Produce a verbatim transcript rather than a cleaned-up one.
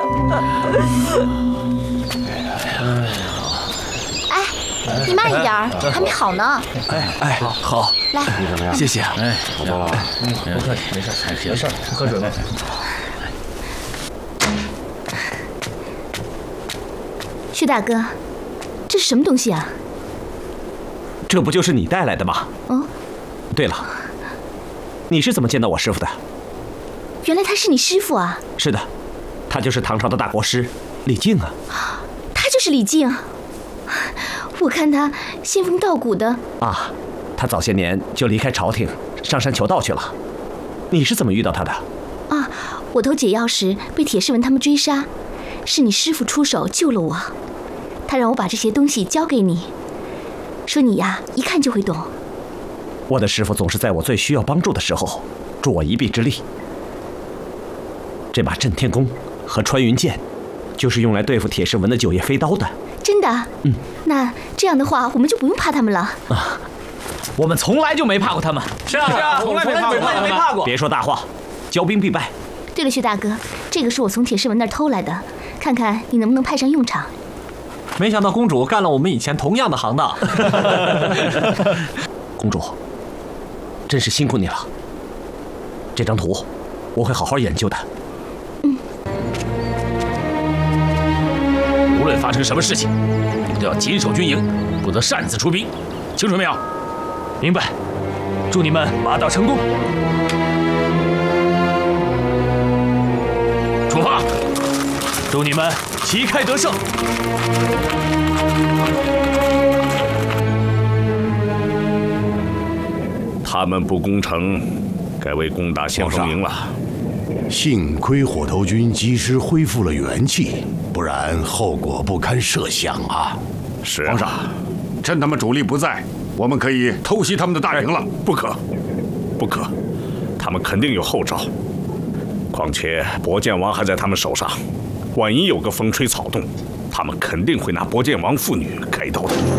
哎，你慢一点儿，还没好呢。 哎哎，好， 来， 谢谢。哎， 好不好？ 嗯，不客气，没事，没事，喝水吧。 薛大哥，这是什么东西啊？ 这不就是你带来的吗？ 哦， 对了，你是怎么见到我师傅的？ 原来他是你师傅啊！ 是的，他就是唐朝的大国师李靖啊。 他就是李靖，我看他仙风道骨的啊。他早些年就离开朝廷，上山求道去了。你是怎么遇到他的？ 啊，我偷解药时被铁狮文他们追杀，是你师傅出手救了我。他让我把这些东西交给你，说你呀一看就会懂。 我的师傅总是在我最需要帮助的时候助我一臂之力。这把震天弓和穿云箭，就是用来对付铁狮文的九叶飞刀的。 真的？ 嗯。 那这样的话，我们就不用怕他们了。 啊， 我们从来就没怕过他们。 是啊，是啊，从来没怕过， 从来没怕过。 别说大话，骄兵必败。 对了，薛大哥，这个是我从铁狮文那儿偷来的，看看你能不能派上用场。 没想到公主干了我们以前同样的行当。 公主，真是辛苦你了。这张图，我会好好研究的。 嗯。 无论发生什么事情，你们都要谨守军营，不得擅自出兵，清楚没有？ 明白。祝你们马到成功。 出发。 祝你们旗开得胜。 他们不攻城，该为攻打先锋营了。 幸亏火头军及时恢复了元气，不然后果不堪设想啊！ 是皇上，趁他们主力不在，我们可以偷袭他们的大营了。 不可，不可，他们肯定有后招。况且博剑王还在他们手上，万一有个风吹草动，他们肯定会拿博剑王父女开刀的。